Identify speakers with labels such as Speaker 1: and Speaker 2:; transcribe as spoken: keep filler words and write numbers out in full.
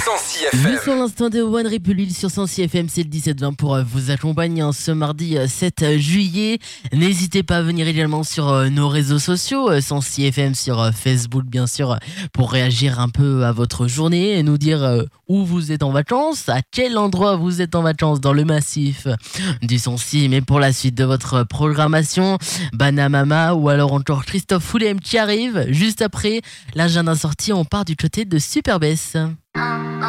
Speaker 1: Sancy F
Speaker 2: Vu
Speaker 1: M.
Speaker 2: sur l'instant de One Republic sur Sancy F M, c'est le dix-sept vingt pour euh, vous accompagner en ce mardi euh, sept juillet. N'hésitez pas à venir également sur euh, nos réseaux sociaux, euh, Sancy F M sur euh, Facebook bien sûr, euh, pour réagir un peu à votre journée et nous dire euh, où vous êtes en vacances, à quel endroit vous êtes en vacances dans le massif du Sancy. Mais pour la suite de votre programmation, Banamama ou alors encore Christophe Foulem qui arrive juste après l'agenda sorti. On part du côté de Super Bess.